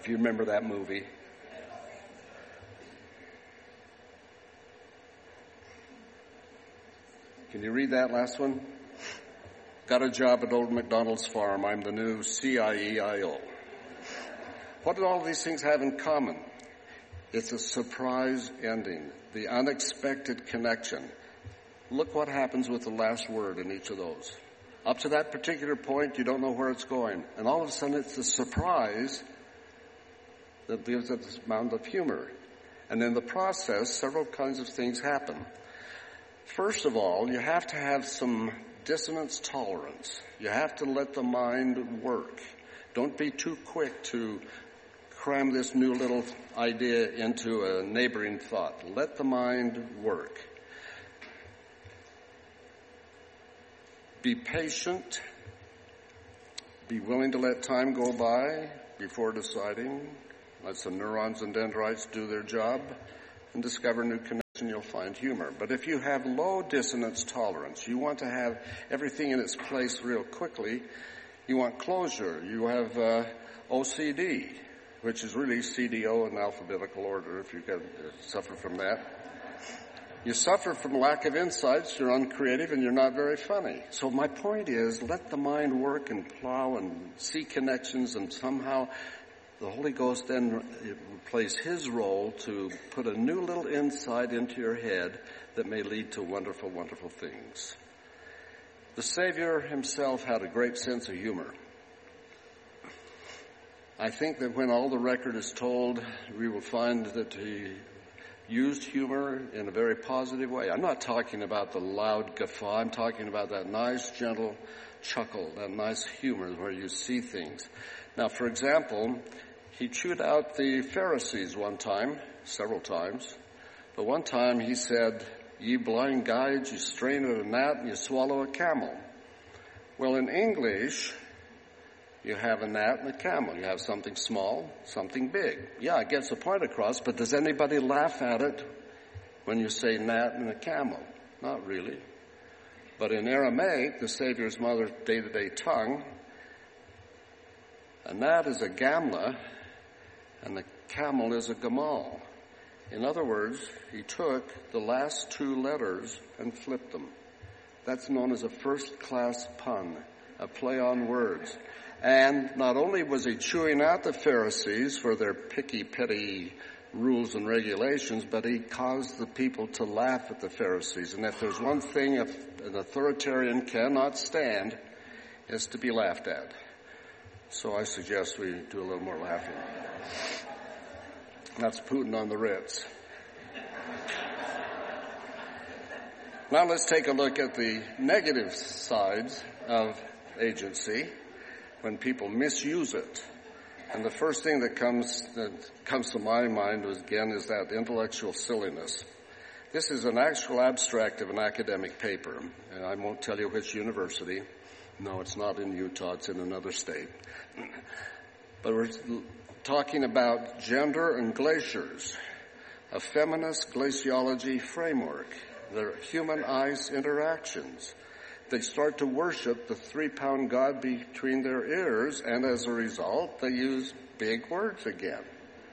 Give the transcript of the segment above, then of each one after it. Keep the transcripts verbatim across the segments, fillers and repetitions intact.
if you remember that movie. Can you read that last one? Got a job at Old MacDonald's farm. I'm the new C I E I O. What do all of these things have in common? It's a surprise ending, the unexpected connection. Look what happens with the last word in each of those. Up to that particular point, you don't know where it's going. And all of a sudden, it's the surprise that gives it this amount of humor. And in the process, several kinds of things happen. First of all, you have to have some dissonance tolerance. You have to let the mind work. Don't be too quick to cram this new little idea into a neighboring thought. Let the mind work. Be patient. Be willing to let time go by before deciding. Let some neurons and dendrites do their job and discover new connections. And you'll find humor. But if you have low dissonance tolerance, you want to have everything in its place real quickly, you want closure. You have uh, O C D, which is really C D O in alphabetical order, if you can uh, suffer from that. You suffer from lack of insights, you're uncreative, and you're not very funny. So my point is, let the mind work and plow and see connections, and somehow the Holy Ghost then plays his role to put a new little insight into your head that may lead to wonderful, wonderful things. The Savior himself had a great sense of humor. I think that when all the record is told, we will find that he used humor in a very positive way. I'm not talking about the loud guffaw. I'm talking about that nice, gentle chuckle, that nice humor where you see things. Now, for example, he chewed out the Pharisees one time, several times. But one time he said, "Ye blind guides, you strain at a gnat and you swallow a camel." Well, in English, you have a gnat and a camel. You have something small, something big. Yeah, it gets the point across, but does anybody laugh at it when you say gnat and a camel? Not really. But in Aramaic, the Savior's mother's day-to-day tongue, a gnat is a gamla, and the camel is a gamal. In other words, he took the last two letters and flipped them. That's known as a first-class pun, a play on words. And not only was he chewing out the Pharisees for their picky, petty rules and regulations, but he caused the people to laugh at the Pharisees. And if there's one thing an authoritarian cannot stand, it's to be laughed at. So I suggest we do a little more laughing. That's Putin on the Ritz. Now let's take a look at the negative sides of agency when people misuse it. And the first thing that comes that comes to my mind was, again, is that intellectual silliness. This is an actual abstract of an academic paper, and I won't tell you which university. No, it's not in Utah, it's in another state. But we're talking about gender and glaciers, a feminist glaciology framework, the human-ice interactions. They start to worship the three-pound God between their ears, and as a result, they use big words again.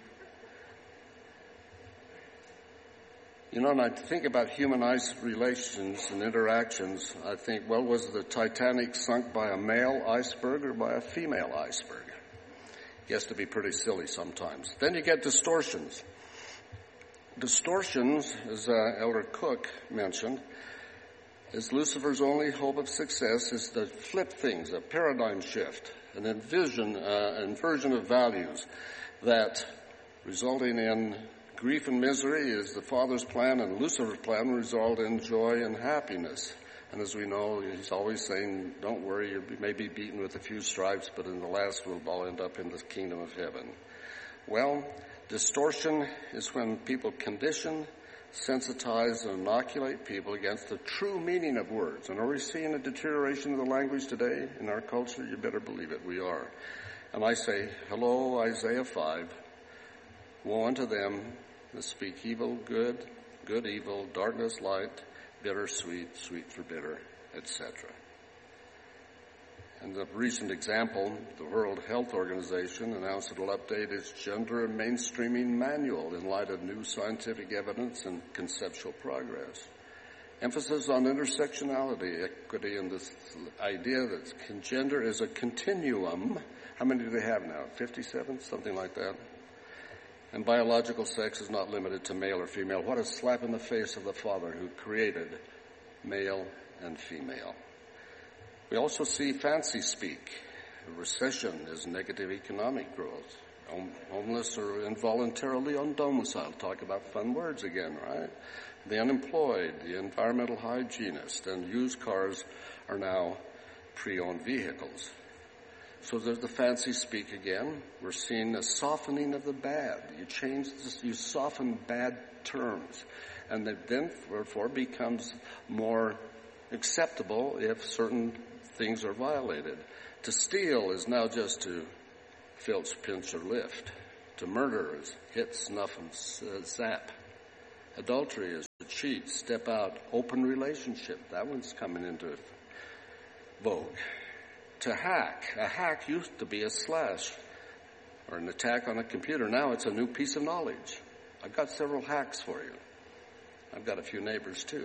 You know, when I think about human-ice relations and interactions, I think, well, was the Titanic sunk by a male iceberg or by a female iceberg? Gets to be pretty silly sometimes. Then you get distortions. Distortions, as uh, Elder Cook mentioned, is Lucifer's only hope of success is to flip things, a paradigm shift, an invision, uh, inversion of values that resulting in grief and misery is the Father's plan, and Lucifer's plan will result in joy and happiness. And as we know, he's always saying, don't worry, you may be beaten with a few stripes, but in the last we'll all end up in the kingdom of heaven. Well, distortion is when people condition, sensitize, and inoculate people against the true meaning of words. And are we seeing a deterioration of the language today in our culture? You better believe it, we are. And I say, hello, Isaiah five. Woe unto them that speak evil, good, good, evil, darkness, light, bitter, sweet, sweet for bitter, et cetera. And the recent example, the World Health Organization announced it will update its gender mainstreaming manual in light of new scientific evidence and conceptual progress. Emphasis on intersectionality, equity, and this idea that gender is a continuum. How many do they have now? fifty-seven? Something like that. And biological sex is not limited to male or female. What a slap in the face of the Father who created male and female. We also see fancy speak. A recession is negative economic growth. Homeless or involuntarily undomiciled. Talk about fun words again, right? The unemployed, the environmental hygienist, and used cars are now pre-owned vehicles. So there's the fancy speak again. We're seeing a softening of the bad. You change this, you soften bad terms. And that then, therefore, becomes more acceptable if certain things are violated. To steal is now just to filch, pinch, or lift. To murder is hit, snuff, and zap. Adultery is to cheat, step out, open relationship. That one's coming into vogue. To hack. A hack used to be a slash or an attack on a computer. Now it's a new piece of knowledge. I've got several hacks for you. I've got a few neighbors too.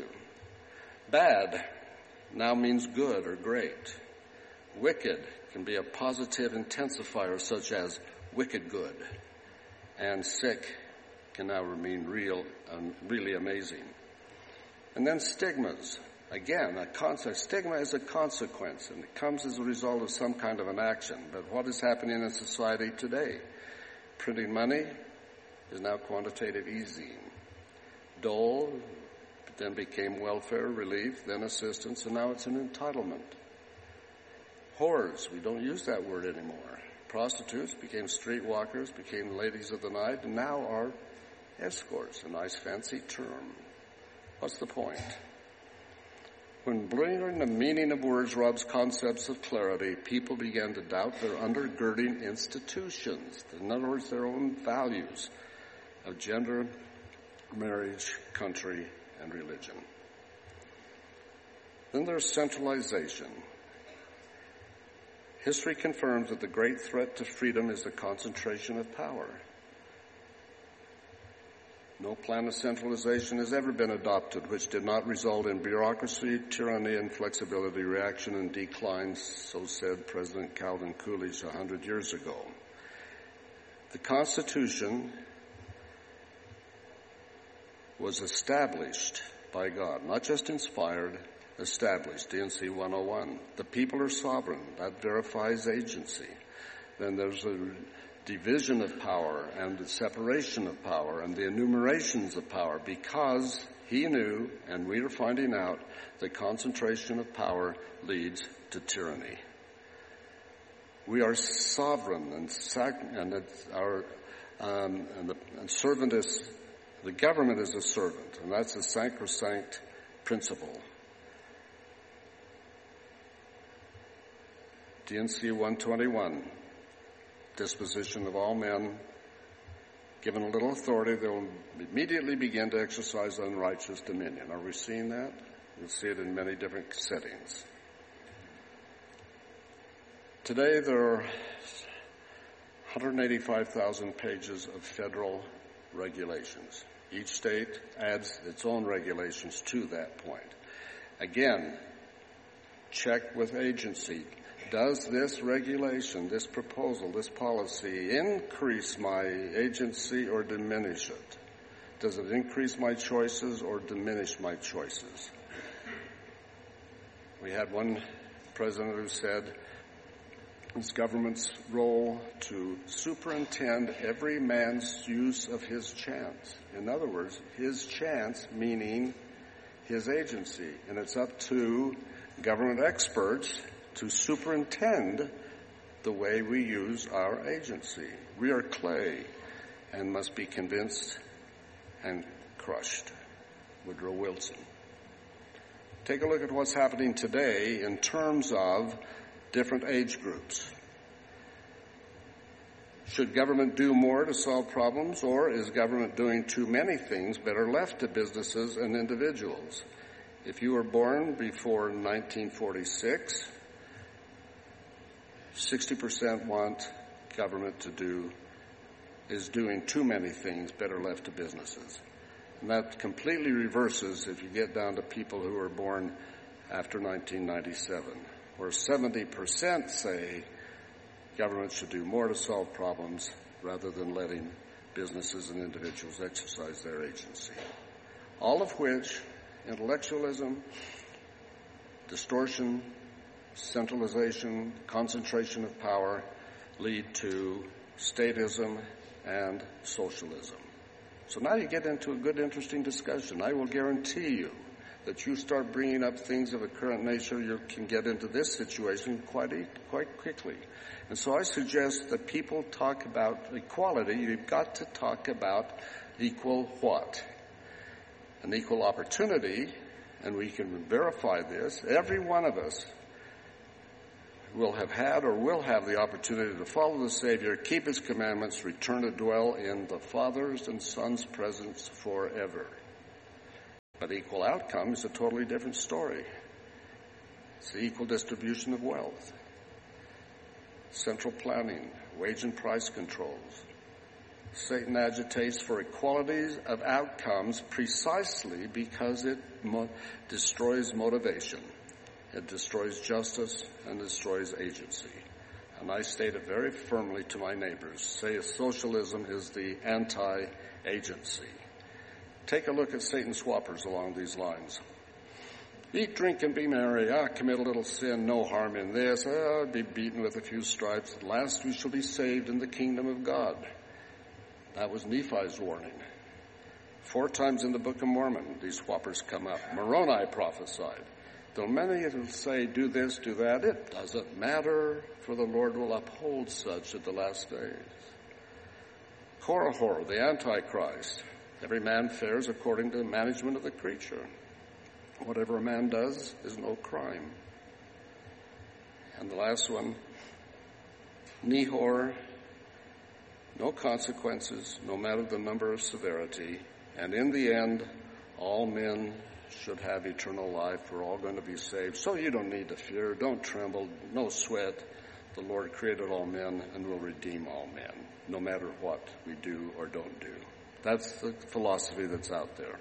Bad now means good or great. Wicked can be a positive intensifier such as wicked good. And sick can now mean real, um, really amazing. And then stigmas. Again, a concept. Stigma is a consequence, and it comes as a result of some kind of an action. But what is happening in society today? Printing money is now quantitative easing. Dole then became welfare, relief, then assistance, and now it's an entitlement. Whores, we don't use that word anymore. Prostitutes became streetwalkers, became ladies of the night, and now are escorts, a nice fancy term. What's the point? When blurring the meaning of words robs concepts of clarity, people began to doubt their undergirding institutions, in other words, their own values of gender, marriage, country, and religion. Then there's centralization. History confirms that the great threat to freedom is the concentration of power. No plan of centralization has ever been adopted which did not result in bureaucracy, tyranny, inflexibility, reaction, and decline, so said President Calvin Coolidge a hundred years ago. The Constitution was established by God, not just inspired, established, D and C one oh one. The people are sovereign. That verifies agency. Then there's a division of power and the separation of power and the enumerations of power because he knew, and we are finding out, that concentration of power leads to tyranny. We are sovereign, and, sac- and it's our um, and the and servant is the government is a servant, and that's a sacrosanct principle. D and C one twenty-one, disposition of all men, given a little authority, they will immediately begin to exercise unrighteous dominion. Are we seeing that? We'll see it in many different settings. Today there are one hundred eighty-five thousand pages of federal regulations. Each state adds its own regulations to that point. Again, check with agency. Does this regulation, this proposal, this policy increase my agency or diminish it? Does it increase my choices or diminish my choices? We had one president who said it's government's role to superintend every man's use of his chance. In other words, his chance meaning his agency. And it's up to government experts to superintend the way we use our agency. We are clay and must be convinced and crushed. Woodrow Wilson. Take a look at what's happening today in terms of different age groups. Should government do more to solve problems, or is government doing too many things better left to businesses and individuals? If you were born before nineteen forty-six, sixty percent want government to do, is doing too many things better left to businesses. And that completely reverses if you get down to people who were born after nineteen ninety-seven, where seventy percent say government should do more to solve problems rather than letting businesses and individuals exercise their agency. All of which, intellectualism, distortion, centralization, concentration of power, lead to statism and socialism. So now you get into a good, interesting discussion. I will guarantee you that you start bringing up things of a current nature, you can get into this situation quite quite quickly. And so I suggest that people talk about equality. You've got to talk about equal what? An equal opportunity, and we can verify this. Every one of us will have had or will have the opportunity to follow the Savior, keep His commandments, return to dwell in the Father's and Son's presence forever. But equal outcome is a totally different story. It's the equal distribution of wealth, central planning, wage and price controls. Satan agitates for equalities of outcomes precisely because it mo- destroys motivation. It destroys justice and destroys agency. And I state it very firmly to my neighbors. Say socialism is the anti-agency. Take a look at Satan's whoppers along these lines. Eat, drink, and be merry. Ah, commit a little sin, no harm in this. Ah, be beaten with a few stripes. At last we shall be saved in the kingdom of God. That was Nephi's warning. Four times in the Book of Mormon, these whoppers come up. Moroni prophesied. Though many will say, do this, do that, it doesn't matter, for the Lord will uphold such at the last days. Korihor, the Antichrist. Every man fares according to the management of the creature. Whatever a man does is no crime. And the last one, Nehor, no consequences, no matter the number of severity. And in the end, all men should have eternal life. We're all going to be saved. So you don't need to fear. Don't tremble. No sweat. The Lord created all men and will redeem all men, no matter what we do or don't do. That's the philosophy that's out there.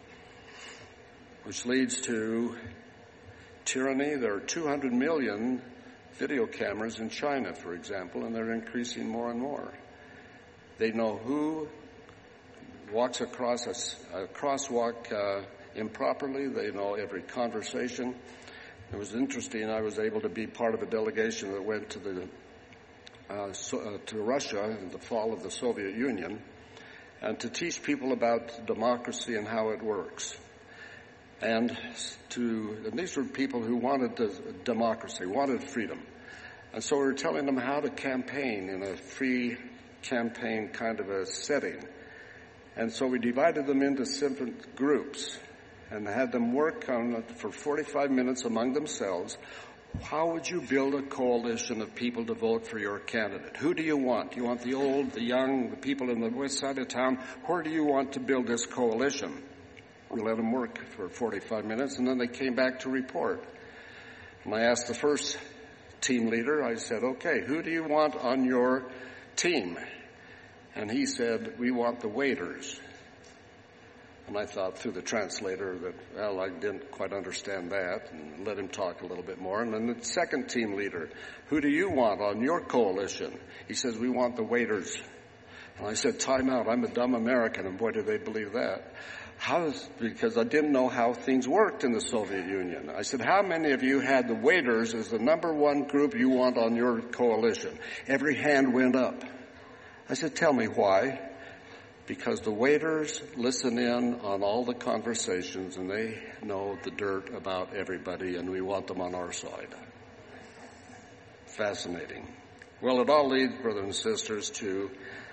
Which leads to tyranny. There are two hundred million video cameras in China, for example, and they're increasing more and more. They know who walks across a, a crosswalk uh, improperly. They know every conversation. It was interesting. I was able to be part of a delegation that went to the uh, so, uh, to Russia in the fall of the Soviet Union, and to teach people about democracy and how it works. And to and these were people who wanted the democracy, wanted freedom. And so we were telling them how to campaign in a free campaign kind of a setting. And so we divided them into different groups and had them work on it for forty-five minutes among themselves. How would you build a coalition of people to vote for your candidate? Who do you want? You want the old, the young, the people in the west side of town? Where do you want to build this coalition? We let them work for forty-five minutes, and then they came back to report. And I asked the first team leader, I said, okay, who do you want on your team? And he said, we want the waiters. And I thought through the translator that, well, I didn't quite understand that, and let him talk a little bit more. And then the second team leader, who do you want on your coalition? He says, we want the waiters. And I said, time out, I'm a dumb American, and boy, did they believe that. How is, because I didn't know how things worked in the Soviet Union. I said, how many of you had the waiters as the number one group you want on your coalition? Every hand went up. I said, tell me why. Because the waiters listen in on all the conversations and they know the dirt about everybody, and we want them on our side. Fascinating. Well, it all leads, brothers and sisters, to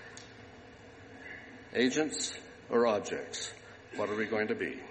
agents or objects. What are we going to be?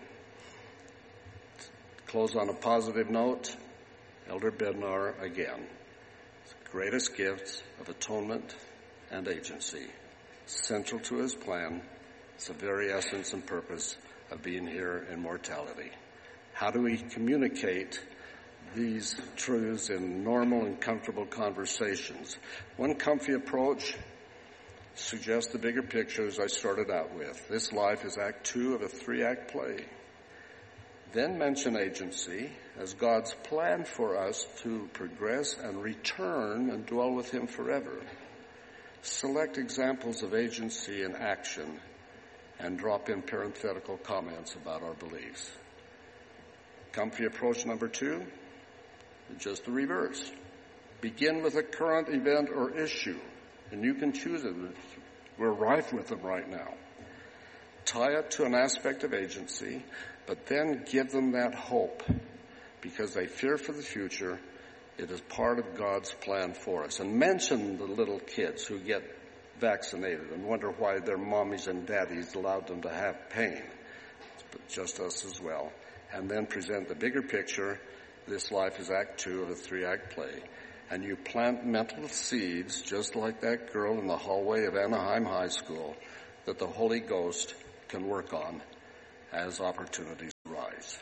Close on a positive note. Elder Bednar again. The greatest gifts of atonement and agency. Central to his plan. It's the very essence and purpose of being here in mortality. How do we communicate these truths in normal and comfortable conversations. One comfy approach suggests the bigger picture as I started out with. This life is act two of a three-act play. Then mention agency as God's plan for us to progress and return and dwell with him forever. Select examples of agency and action and drop in parenthetical comments about our beliefs. Comfy approach number two, just the reverse. Begin with a current event or issue, and you can choose it. We're rife with them right now. Tie it to an aspect of agency, but then give them that hope because they fear for the future. It is part of God's plan for us. And mention the little kids who get vaccinated and wonder why their mommies and daddies allowed them to have pain. But just us as well. And then present the bigger picture. This life is act two of a three-act play. And you plant mental seeds, just like that girl in the hallway of Anaheim High School, that the Holy Ghost can work on as opportunities arise.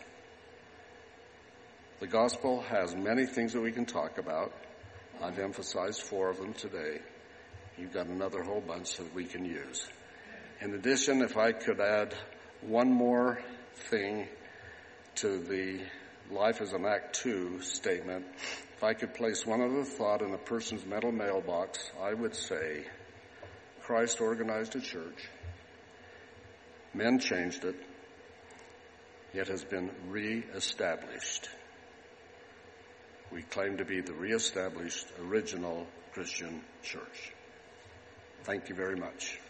The gospel has many things that we can talk about. I've emphasized four of them today. You've got another whole bunch that we can use. In addition, if I could add one more thing to the life as an act two statement, if I could place one other thought in a person's mental mailbox, I would say Christ organized a church. Men changed it. It has been reestablished. We claim to be the reestablished original Christian church. Thank you very much.